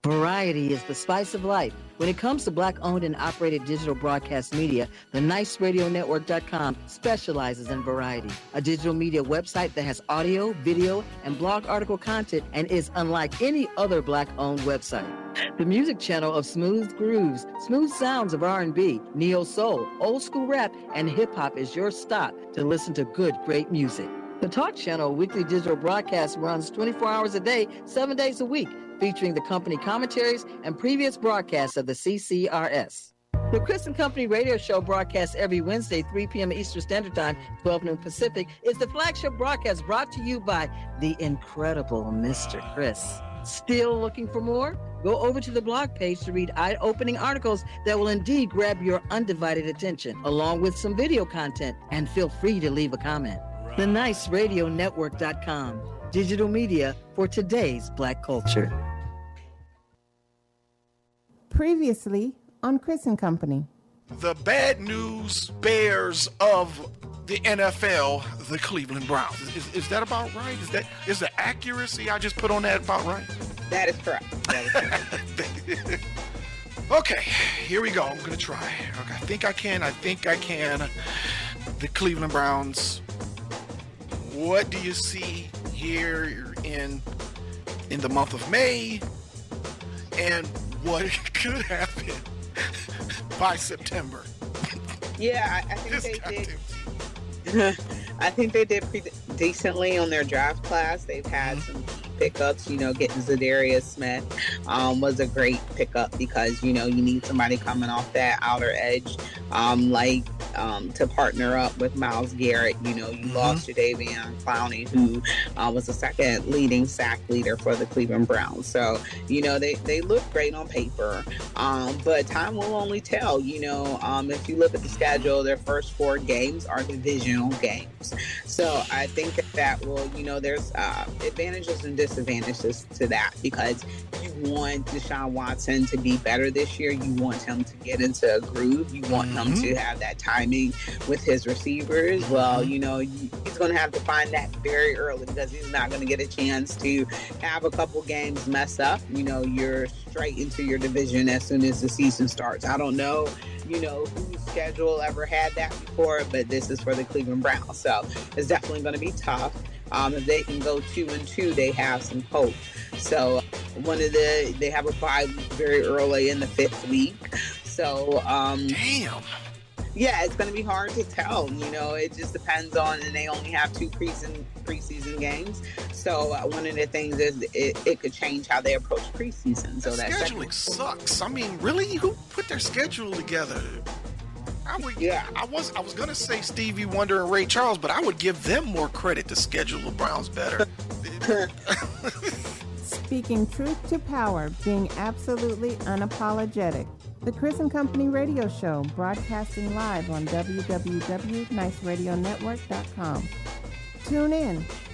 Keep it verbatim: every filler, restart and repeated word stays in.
Variety is the spice of life. When it comes to Black-owned and operated digital broadcast media, the nice radio network dot com specializes in variety, a digital media website that has audio, video, and blog article content and is unlike any other Black-owned website. The music channel of smooth grooves, smooth sounds of R and B, neo-soul, old-school rap, and hip-hop is your stop to listen to good, great music. The Talk Channel weekly digital broadcast runs twenty-four hours a day, seven days a week, featuring the company commentaries and previous broadcasts of the C C R S. The Chris and Company radio show broadcasts every Wednesday, three p.m. Eastern Standard Time, twelve noon Pacific, is the flagship broadcast brought to you by the incredible Mister Chris. Still looking for more? Go over to the blog page to read eye-opening articles that will indeed grab your undivided attention, along with some video content, and feel free to leave a comment. the nice radio network dot com. Digital media for today's Black culture. Previously on Chris and Company. The bad news bears of the N F L, the Cleveland Browns. Is, is that about right? Is that is the accuracy I just put on that about right? That is correct. That is correct. Okay, here we go. I'm going to try. Okay, I think I can. I think I can. The Cleveland Browns. What do you see here in in the month of May? And what could happen by September? Yeah, I, I think they did. I think they did pretty decently on their draft class. They've had mm-hmm. some pickups. You know, getting Zadarius Smith um, was a great pickup because, you know, you need somebody coming off that outer edge, um, like um, to partner up with Myles Garrett. You know, you mm-hmm. lost Jadeveon Clowney, who uh, was the second leading sack leader for the Cleveland Browns. So, you know, they, they look great on paper, um, but time will only tell. You know, um, if you look at the schedule, their first four games are divisional games. So I think that that will, you know, there's uh, advantages and disadvantages to that because you want Deshaun Watson to be better this year. You want him to get into a groove. You want mm-hmm. him to have that timing with his receivers. Well, you know, he's going to have to find that very early because he's not going to get a chance to have a couple games mess up. You know, you're straight into your division as soon as the season starts. I don't know, you know, whose schedule ever had that before, but this is for the Cleveland Browns. So it's definitely going to be tough. Um, if they can go two and two, they have some hope. So one of the, they have a bye week very early in the fifth week. So, um, damn. Yeah, it's going to be hard to tell. You know, it just depends on, and they only have two preseason preseason games. So uh, one of the things is it, it could change how they approach preseason. So the that scheduling sucks. I mean, really, who put their schedule together? I would, yeah. I was, I was gonna say Stevie Wonder and Ray Charles, but I would give them more credit to schedule the Browns better. Speaking truth to power, being absolutely unapologetic. The Chris and Company radio show, broadcasting live on w w w dot nice radio network dot com. Tune in